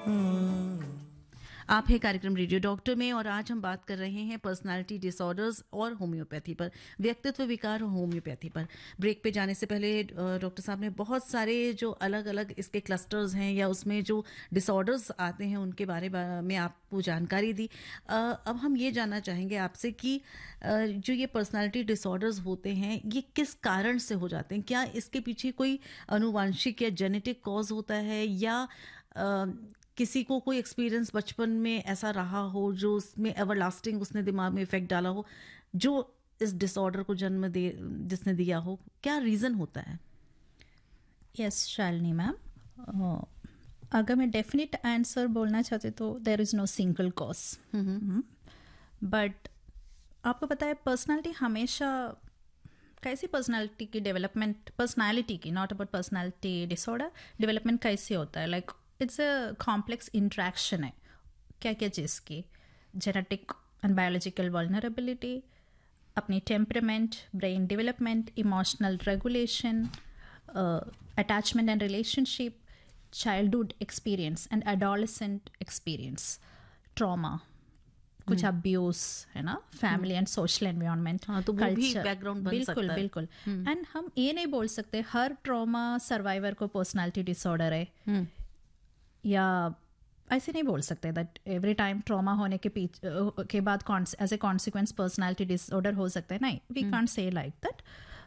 आप है कार्यक्रम रेडियो डॉक्टर में और आज हम बात कर रहे हैं पर्सनालिटी डिसऑर्डर्स और होम्योपैथी पर, व्यक्तित्व विकार और होम्योपैथी पर। ब्रेक पे जाने से पहले डॉक्टर साहब ने बहुत सारे जो अलग अलग इसके क्लस्टर्स हैं या उसमें जो डिसऑर्डर्स आते हैं उनके बारे में आपको जानकारी दी। अब हम ये जानना चाहेंगे आपसे कि जो ये पर्सनालिटी डिसऑर्डर्स होते हैं ये किस कारण से हो जाते हैं? क्या इसके पीछे कोई आनुवांशिक या जेनेटिक कॉज होता है या किसी को कोई एक्सपीरियंस बचपन में ऐसा रहा हो जो उसमें एवरलास्टिंग उसने दिमाग में इफेक्ट डाला हो जो इस डिसऑर्डर को जन्म दे जिसने दिया हो? क्या रीज़न होता है? यस शालिनी मैम, अगर मैं डेफिनेट आंसर बोलना चाहती तो there is no single cause, but आपको पता है पर्सनालिटी हमेशा कैसी पर्सनालिटी की डेवलपमेंट, पर्सनालिटी की, not about personality disorder, development कैसे होता है, like it's a complex interaction है क्या क्या चीज़ की, जेनेटिक एंड बायोलॉजिकल वल्नरेबिलिटी, अपनी temperament, brain development, emotional regulation, attachment and relationship, childhood experience and adolescent experience, trauma, कुछ अब्यूज है ना, फैमिली एंड सोशल एनवायरनमेंट, हाँ, तो वो भी बैकग्राउंड बन सकता है। बिल्कुल। एंड हम ये नहीं बोल सकते हर ट्रॉमा सर्वाइवर को पर्सनालिटी डिसऑर्डर है, या ऐसे नहीं बोल सकते दैट एवरी टाइम ट्रॉमा होने के बाद as a consequence personality disorder हो सकता है, नहीं, we can't say like that.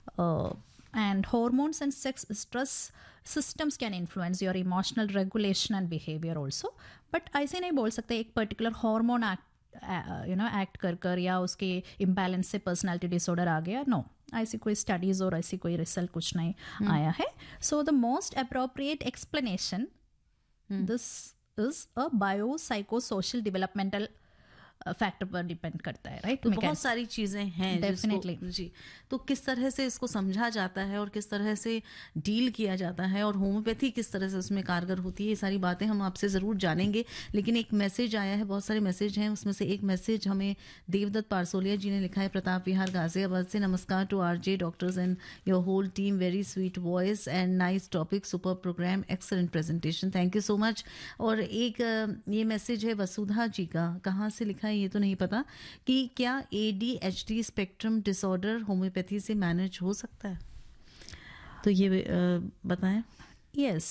and hormones and sex stress systems can influence your emotional regulation and behavior also, but ऐसे नहीं बोल सकते एक पर्टिकुलर हार्मोन एक्ट कर या उसके इम्बैलेंस से पर्सनालिटी डिसऑर्डर आ गया, नो, ऐसी कोई स्टडीज और ऐसी कोई रिसर्च कुछ नहीं आया है। So the most appropriate explanation, this is a biopsychosocial developmental factor पर डिपेंड करता है, राइट? तो बहुत सारी चीजें हैं डेफिनेटली जी। तो किस तरह से इसको समझा जाता है और किस तरह से डील किया जाता है और होम्योपैथी किस तरह से उसमें कारगर होती है, ये सारी बातें हम आपसे ज़रूर जानेंगे। लेकिन एक मैसेज आया है, बहुत सारे मैसेज हैं, उसमें से एक मैसेज हमें देवदत्त पारसोलिया जी ने लिखा है प्रताप विहार गाजियाबाद से। नमस्कार to RJ doctors and your whole team, very sweet voice and nice topic, super programme, excellent presentation, thank you so much. और एक ये मैसेज है वसुधा जी का, कहाँ से लिखा है ये तो नहीं पता, कि क्या ADHD स्पेक्ट्रम डिसऑर्डर होम्योपैथी से मैनेज हो सकता है? तो ये बताएं। यस,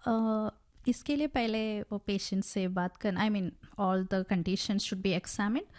इसके लिए पहले वो पेशेंट से बात करना, I mean all the conditions should be examined.